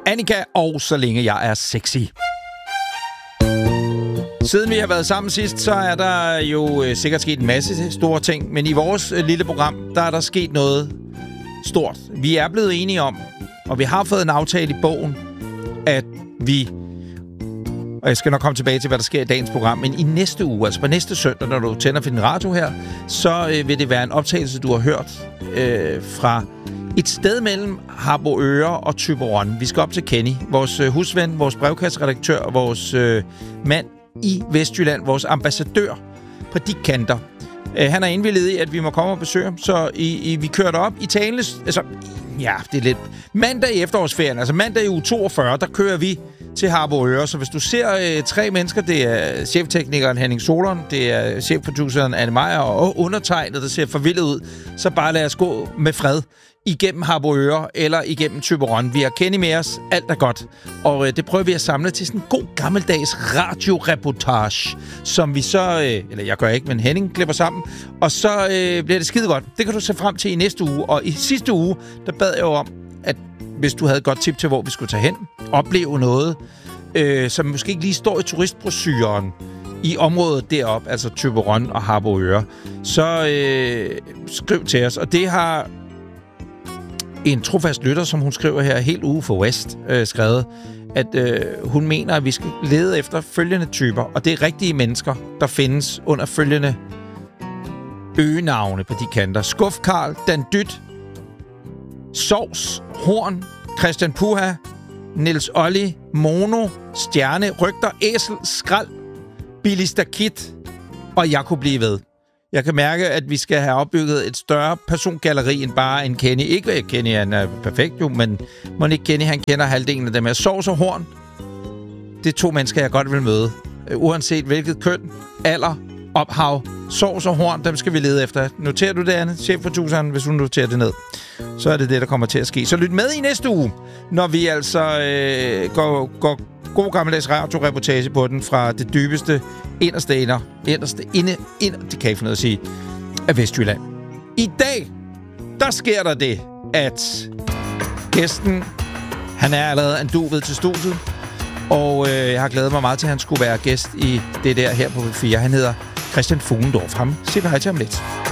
Annika og Så længe jeg er sexy. Siden vi har været sammen sidst, så er der jo sikkert sket en masse store ting. Men i vores lille program, der er der sket noget stort. Vi er blevet enige om, og vi har fået en aftale i bogen, at vi... Og jeg skal nok komme tilbage til, hvad der sker i dagens program. Men i næste uge, altså på næste søndag, når du tænder for din radio her, så vil det være en optagelse, du har hørt fra et sted mellem Harboøre og Thyborøn. Vi skal op til Kenny, vores husven, vores brevkasseredaktør, vores mand i Vestjylland, vores ambassadør på de kanter. Han er indvilliget i, at vi må komme og besøge ham, så vi kørte op i Tales... Altså, ja, det er lidt... Mandag i efterårsferien, altså mandag i uge 42, der kører vi til Harboøre. Så hvis du ser 3 mennesker, det er chefteknikeren Henning Solon, det er chefproduceren Anne Meyer og undertegnet, der ser forvildet ud, så bare lad os gå med fred igennem Harboøre eller igennem Thyborøn. Vi har Kenny med os, alt er godt. Og det prøver vi at samle til sådan en god gammeldags radioreportage, som vi så... eller jeg gør ikke, men Henning klipper sammen. Og så bliver det skide godt. Det kan du se frem til i næste uge. Og i sidste uge, der bad jeg jo om, at hvis du havde et godt tip til, hvor vi skulle tage hen, opleve noget, som måske ikke lige står i turistbrochuren i området derop, altså Thyborøn og Harboøre, så skriv til os. Og det har en trofast lytter, som hun skriver her, helt uge for West, skrevet, at hun mener, at vi skal lede efter følgende typer, og det er rigtige mennesker, der findes under følgende øgenavne på de kanter. Skuf Karl, Dan Dyt, Sovs, Horn, Christian Puha, Niels Olli, Mono, Stjerne, Rygter, Æsel, Skrald, Billy Stakit, og jeg kunne blive ved. Jeg kan mærke, at vi skal have opbygget et større persongalleri end bare en Kenny. Ikke at Kenny han er perfekt jo, men må ikke Kenny, han kender halvdelen af dem her. Sovs og Horn, det er 2 mennesker, jeg godt vil møde. Uanset hvilket køn, alder, ophav. Sovs og Horn, dem skal vi lede efter. Noterer du det, Anne? Chefproduceren, hvis hun noterer det ned. Så er det det, der kommer til at ske. Så lyt med i næste uge, når vi altså går god gammeldags radioreportage på den fra det dybeste, inderste, det kan jeg ikke få noget at sige, af Vestjylland. I dag, der sker der det, at gæsten, han er allerede anduvet til studiet, og jeg har glædet mig meget til, at han skulle være gæst i det der her på 4. Han hedder Christian Fugendorf. Ham siger vi hej til ham lidt.